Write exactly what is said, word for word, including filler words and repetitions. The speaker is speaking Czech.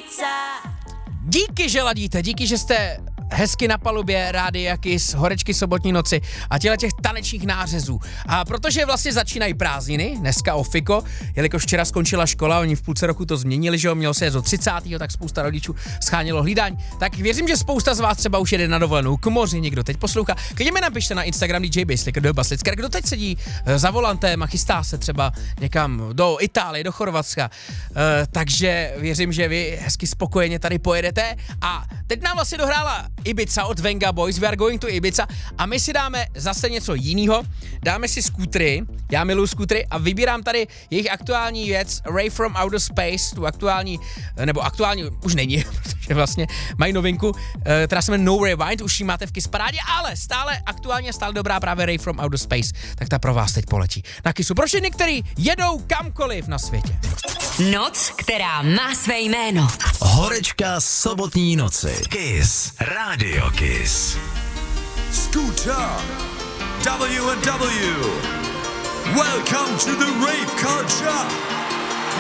Díky, že ladíte, díky, že jste hezky na palubě Rádia Kiss, horečky sobotní noci a těle těch tanečních nářezů. A protože vlastně začínají prázdniny, dneska ofiko, jelikož včera skončila škola, oni v půlce roku to změnili, že jo, mělo se jet do třicátého tak spousta rodičů schánělo hlídání. Tak věřím, že spousta z vás třeba už jede na dovolenou k moři, někdo teď poslouchá. Když mi napište na Instagram D J Baslicker do Baslicker, kdo teď sedí za volantem a chystá se třeba někam do Itálie, do Chorvatska. Uh, takže věřím, že vy hezky spokojeně tady pojedete. A teď nám vlastně dohrála Ibiza od Venga Boys, we are going to Ibiza a my si dáme zase něco jiného. Dáme si skútry, já miluji skútry a vybírám tady jejich aktuální věc Ray from Outer Space, tu aktuální, nebo aktuální už není, protože vlastně mají novinku, která se jmenuje No Rewind, už ji máte v Kiss parádě, ale stále aktuálně, stále dobrá právě Ray from Outer Space, tak ta pro vás teď poletí na Kissu. Pro všechny, který jedou kamkoliv na světě. Noc, která má své jméno. Horečka sobotní noci. Kiss. Radio Kiss. Scooter W and W. Welcome to the rave culture.